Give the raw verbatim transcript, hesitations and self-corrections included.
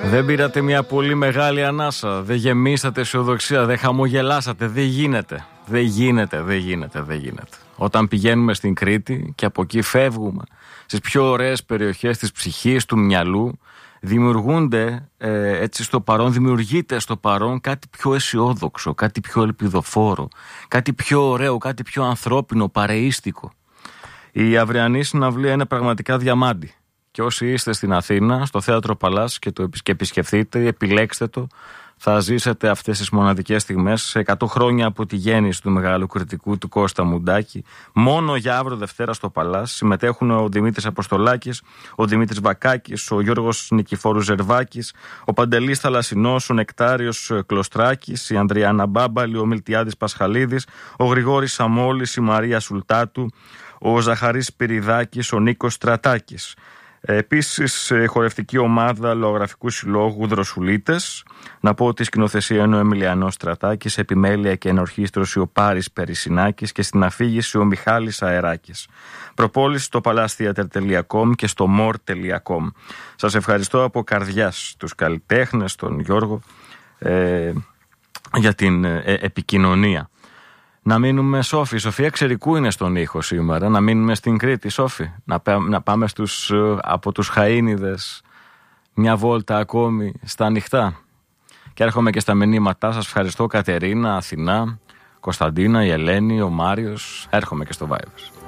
Δεν πήρατε μια πολύ μεγάλη ανάσα, δεν γεμίσατε αισιοδοξία, δεν χαμογελάσατε, δεν γίνεται, δεν γίνεται, δεν γίνεται, δεν γίνεται. Όταν πηγαίνουμε στην Κρήτη και από εκεί φεύγουμε στις πιο ωραίες περιοχές της ψυχής, του μυαλού, δημιουργούνται ε, έτσι στο παρόν, δημιουργείται στο παρόν κάτι πιο αισιόδοξο, κάτι πιο ελπιδοφόρο, κάτι πιο ωραίο, κάτι πιο ανθρώπινο, παρεΐστικο. Η αυριανή συναυλία είναι πραγματικά διαμάντη. Και όσοι είστε στην Αθήνα, στο Θέατρο Παλάς και το και επισκεφθείτε, επιλέξτε το, θα ζήσετε αυτές τις μοναδικές στιγμές σε εκατό χρόνια από τη γέννηση του μεγάλου κριτικού του Κώστα Μουντάκη. Μόνο για αύριο Δευτέρα στο Παλάς συμμετέχουν ο Δημήτρης Αποστολάκης, ο Δημήτρης Βακάκης, ο Γιώργος Νικηφόρου Ζερβάκης, ο Παντελής Θαλασσινός, ο Νεκτάριος Κλωστράκης, η Ανδριάννα Μπάμπαλη, ο Μιλτιάδης Πασχαλίδης, ο Γρηγόρης Σαμόλης, η Μαρία Σουλτάτου, ο Ζαχαρής Πυριδάκης, ο Νίκος Στρατάκης. Επίσης, χορευτική ομάδα Λογογραφικού Συλλόγου Δροσουλίτες. Να πω ότι η σκηνοθεσία είναι ο Εμιλιανός Στρατάκης, επιμέλεια και ενορχήστρωση ο Πάρης Περισσινάκης και στην αφήγηση ο Μιχάλης Αεράκης. Προπόληση στο παλάσθιατερ τελεία κομ και στο μορ τελεία κομ. Σας ευχαριστώ από καρδιάς τους καλλιτέχνες, τον Γιώργο, ε, για την ε, επικοινωνία. Να μείνουμε, Σόφη, η Σοφία Ξερικού είναι στον ήχο σήμερα. Να μείνουμε στην Κρήτη, Σόφη. Να, να πάμε στους, από τους Χαΐνιδες μια βόλτα ακόμη στα ανοιχτά. Και έρχομαι και στα μηνύματά σας. Ευχαριστώ, Κατερίνα, Αθηνά, Κωνσταντίνα, η Ελένη, ο Μάριος. Έρχομαι και στο Viber.